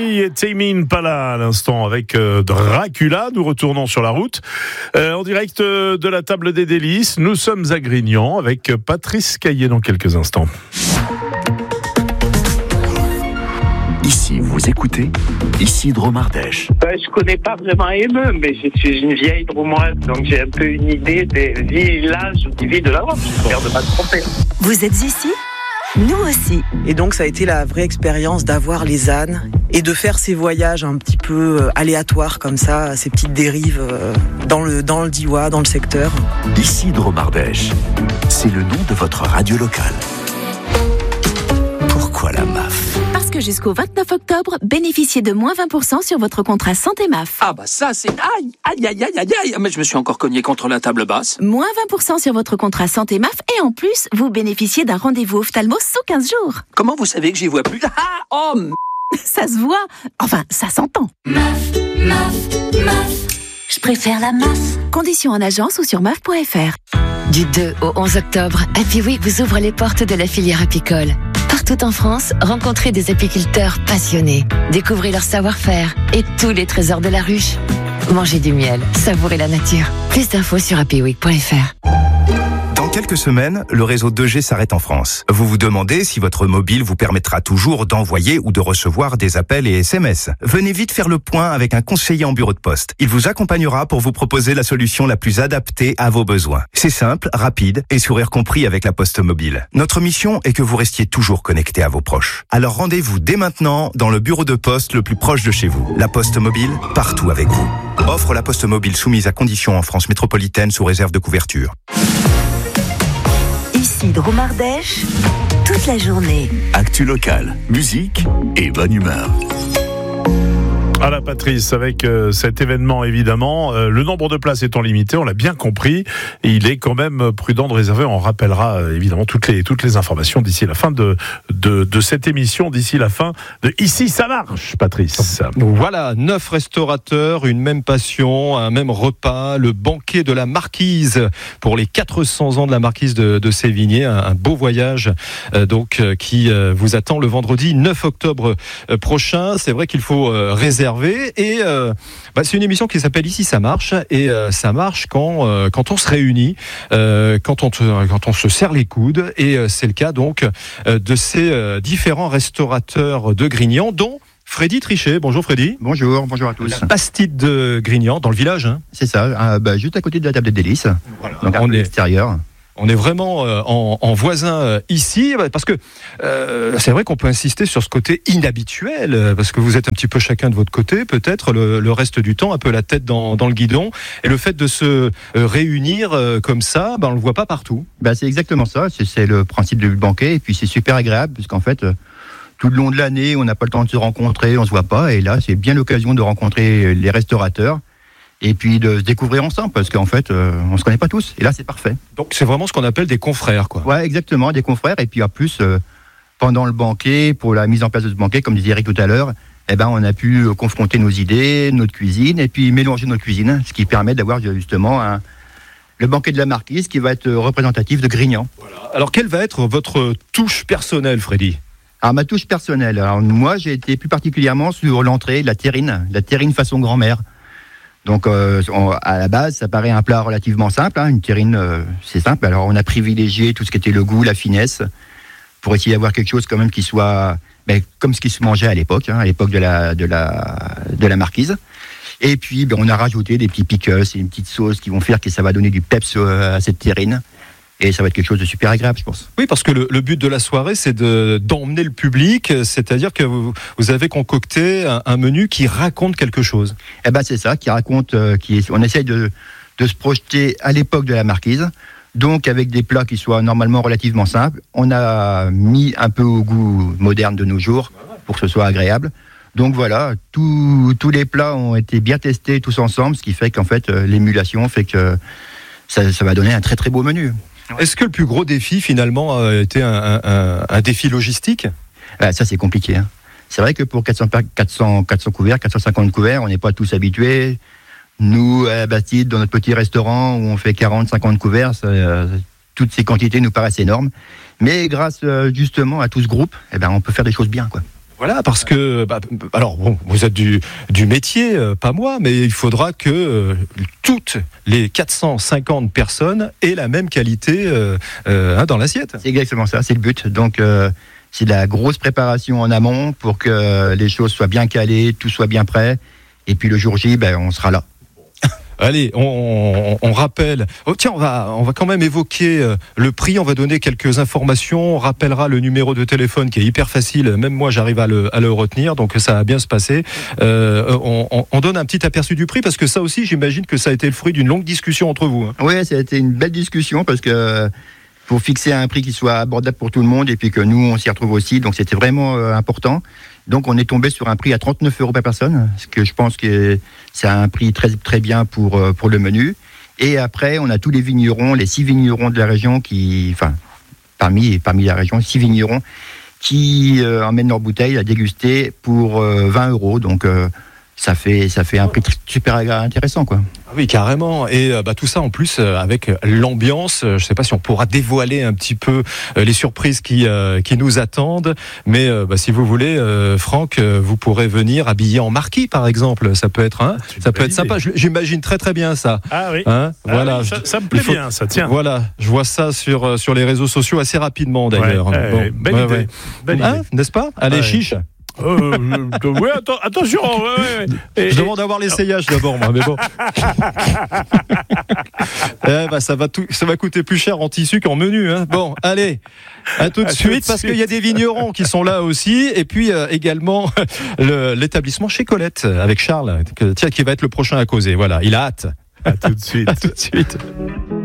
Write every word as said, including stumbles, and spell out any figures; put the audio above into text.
Lui et Tame Impala à l'instant avec euh, Dracula. Nous retournons sur la route euh, en direct euh, de la table des délices. Nous sommes à Grignan avec Patrice Caillé dans quelques instants. Ici, vous écoutez Ici Dromardèche. Ben, je connais pas vraiment Émeu, mais je suis une vieille dromoise, donc j'ai un peu une idée des villages ou des villes de la Drôme. J'espère de pas me tromper. Vous êtes ici ? Nous aussi. Et donc ça a été la vraie expérience d'avoir les ânes et de faire ces voyages un petit peu aléatoires comme ça, ces petites dérives dans le, dans le Diois, dans le secteur. Ici Dromardèche, c'est le nom de votre radio locale. Pourquoi la M A F ? Parce que jusqu'au vingt-neuf octobre, bénéficiez de moins vingt pour cent sur votre contrat santé M A F. Ah bah ça c'est... Aïe, aïe, aïe, aïe, aïe, aïe. Mais je me suis encore cogné contre la table basse. Moins vingt pour cent sur votre contrat santé M A F et en plus, vous bénéficiez d'un rendez-vous ophtalmo sous quinze jours. Comment vous savez que j'y vois plus ? Ah, oh m... Ça se voit. Enfin, ça s'entend. M A F, M A F, M A F. Je préfère la M A F. Conditions en agence ou sur M A F point F R. Du deux au onze octobre, Happy Week vous ouvre les portes de la filière apicole. Partout en France, rencontrez des apiculteurs passionnés. Découvrez leur savoir-faire et tous les trésors de la ruche. Mangez du miel, savourez la nature. Plus d'infos sur happy week point F R. Dans quelques semaines, le réseau deux G s'arrête en France. Vous vous demandez si votre mobile vous permettra toujours d'envoyer ou de recevoir des appels et S M S. Venez vite faire le point avec un conseiller en bureau de poste. Il vous accompagnera pour vous proposer la solution la plus adaptée à vos besoins. C'est simple, rapide et sourire compris avec la Poste Mobile. Notre mission est que vous restiez toujours connecté à vos proches. Alors rendez-vous dès maintenant dans le bureau de poste le plus proche de chez vous. La Poste Mobile, partout avec vous. Offre la Poste Mobile soumise à conditions en France métropolitaine sous réserve de couverture. Ici Dromardèche, toute la journée. Actu locale, musique et bonne humeur. À la Patrice, avec euh, cet événement évidemment, euh, le nombre de places étant limité, on l'a bien compris, et il est quand même prudent de réserver. On rappellera euh, évidemment toutes les toutes les informations d'ici la fin de de, de cette émission, d'ici la fin de Ici ça marche, Patrice. Voilà, neuf restaurateurs, une même passion, un même repas, le banquet de la Marquise pour les quatre cents ans de la Marquise de, de Sévigné, un, un beau voyage euh, donc euh, qui euh, vous attend le vendredi neuf octobre euh, prochain. C'est vrai qu'il faut euh, réserver. Et euh, bah, c'est une émission qui s'appelle Ici ça marche et euh, ça marche quand euh, quand on se réunit, euh, quand on te, quand on se serre les coudes et euh, c'est le cas donc euh, de ces euh, différents restaurateurs de Grignan dont Freddy Trichet. Bonjour Freddy. Bonjour, bonjour à tous. La Pastide de Grignan dans le village. Hein. C'est ça, euh, bah, juste à côté de la table des délices. Voilà. Donc on est extérieur. On est vraiment euh, en, en voisin euh, ici, parce que euh, c'est vrai qu'on peut insister sur ce côté inhabituel, euh, parce que vous êtes un petit peu chacun de votre côté, peut-être le, le reste du temps, un peu la tête dans, dans le guidon. Et le fait de se euh, réunir euh, comme ça, ben, on ne le voit pas partout. Bah, c'est exactement ça, c'est, c'est le principe du banquet, et puis c'est super agréable, puisqu'en fait, euh, tout le long de l'année, on n'a pas le temps de se rencontrer, on ne se voit pas, et là, c'est bien l'occasion de rencontrer les restaurateurs. Et puis de se découvrir ensemble, parce qu'en fait, euh, on se connaît pas tous. Et là, c'est parfait. Donc, c'est vraiment ce qu'on appelle des confrères, quoi. Ouais, exactement, des confrères. Et puis, en plus, euh, pendant le banquet, pour la mise en place de ce banquet, comme disait Eric tout à l'heure, eh ben, on a pu euh, confronter nos idées, notre cuisine, et puis mélanger notre cuisine, ce qui permet d'avoir justement un, le banquet de la Marquise qui va être représentatif de Grignan. Voilà. Alors, quelle va être votre touche personnelle, Freddy ? Alors, ma touche personnelle, alors, moi, j'ai été plus particulièrement sur l'entrée, la terrine, la terrine façon grand-mère. Donc, euh, on, à la base, ça paraît un plat relativement simple, hein, une terrine, euh, c'est simple. Alors, on a privilégié tout ce qui était le goût, la finesse, pour essayer d'avoir quelque chose quand même qui soit ben, comme ce qui se mangeait à l'époque, hein, à l'époque de la, de la, de la Marquise. Et puis, ben, on a rajouté des petits pickles et une petite sauce qui vont faire que ça va donner du peps à cette terrine. Et ça va être quelque chose de super agréable, je pense. Oui, parce que le, le but de la soirée, c'est de, d'emmener le public, c'est-à-dire que vous, vous avez concocté un, un menu qui raconte quelque chose. Eh ben, c'est ça, qui raconte, euh, qui, on essaye de, de se projeter à l'époque de la Marquise, donc avec des plats qui soient normalement relativement simples. On a mis un peu au goût moderne de nos jours, pour que ce soit agréable. Donc voilà, tout, tous les plats ont été bien testés tous ensemble, ce qui fait qu'en fait, euh, l'émulation fait que ça, ça va donner un très très beau menu. Est-ce que le plus gros défi, finalement, a été un, un, un défi logistique ? Ah, ça, c'est compliqué. Hein. C'est vrai que pour quatre cents, quatre cents, quatre cents couverts, quatre cent cinquante couverts, on n'est pas tous habitués. Nous, à Bastide, dans notre petit restaurant où on fait quarante, cinquante couverts, ça, euh, toutes ces quantités nous paraissent énormes. Mais grâce euh, justement à tout ce groupe, eh ben, on peut faire des choses bien, quoi. Voilà, parce que, bah, alors bon, vous êtes du, du métier, euh, pas moi, mais il faudra que euh, toutes les quatre cent cinquante personnes aient la même qualité euh, euh, hein, dans l'assiette. C'est exactement ça, c'est le but. Donc, euh, c'est de la grosse préparation en amont pour que les choses soient bien calées, tout soit bien prêt. Et puis le jour J, ben, on sera là. Allez, on, on, on rappelle. Oh, tiens, on va, on va quand même évoquer euh, le prix. On va donner quelques informations. On rappellera le numéro de téléphone qui est hyper facile. Même moi, j'arrive à le, à le retenir. Donc, ça va bien se passer. Euh, on, on, on donne un petit aperçu du prix parce que ça aussi, j'imagine que ça a été le fruit d'une longue discussion entre vous. Hein. Oui, ça a été une belle discussion parce que pour fixer un prix qui soit abordable pour tout le monde et puis que nous, on s'y retrouve aussi. Donc, c'était vraiment euh, important. Donc, on est tombé sur un prix à trente-neuf euros par personne, ce que je pense que c'est un prix très, très bien pour, pour le menu. Et après, on a tous les vignerons, les six vignerons de la région qui, enfin, parmi, parmi la région, six vignerons qui euh, emmènent leurs bouteilles à déguster pour euh, vingt euros. Donc, euh, ça fait, ça fait un prix super intéressant, quoi. Oui, carrément. Et euh, bah, tout ça en plus euh, avec l'ambiance. Je ne sais pas si on pourra dévoiler un petit peu euh, les surprises qui, euh, qui nous attendent. Mais euh, bah, si vous voulez, euh, Franck, euh, vous pourrez venir habillé en marquis, par exemple. Ça peut être, hein, ça peut être sympa. J'imagine très très bien ça. Ah oui. Hein, ah voilà. Oui, ça, ça me plaît faut... bien, ça tient. Voilà, je vois ça sur sur les réseaux sociaux assez rapidement d'ailleurs. Ouais, bon, euh, belle ouais, idée. Ouais. Belle hein, idée. N'est-ce pas? Allez, ouais. Chiche. Euh, oui, atten- attention. Ouais, ouais. Et, je demande d'avoir l'essayage d'abord, moi, mais bon. eh ben, ça va tout, ça va coûter plus cher en tissu qu'en menu, hein. Bon, allez, à tout de à suite, tout de parce suite. Qu'il y a des vignerons qui sont là aussi, et puis euh, également le, l'établissement chez Colette avec Charles, que, tiens, qui va être le prochain à causer. Voilà, il a hâte. À tout de suite. À tout de suite.